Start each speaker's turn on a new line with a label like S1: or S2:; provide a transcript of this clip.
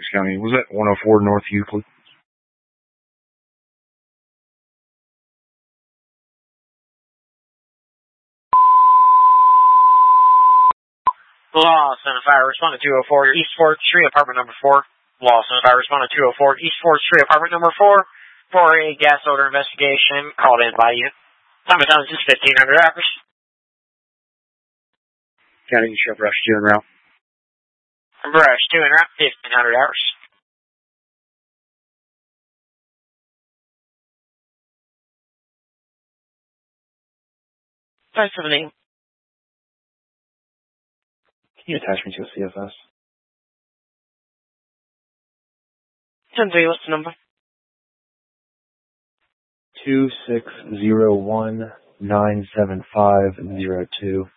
S1: County. Was that 104 North Euclid?
S2: Los Angeles Fire, respond to 204, East 4th Street, apartment number 4. Los Angeles Fire, respond to 204, East 4th Street, apartment number 4, for a gas odor investigation called in by you. Time of is 1500 hours.
S1: County Sheriff Rush 2 en route.
S2: Brush 2 en route, 1500 hours. Thanks for the name.
S1: Can you attach me to a CFS?
S2: 10-3, what's the number?
S1: 2601-97502.